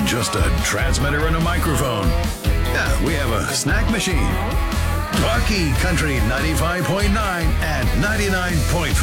than just a transmitter and a microphone. Yeah, we have a snack machine. Talkie Country 95.9 and 99.5.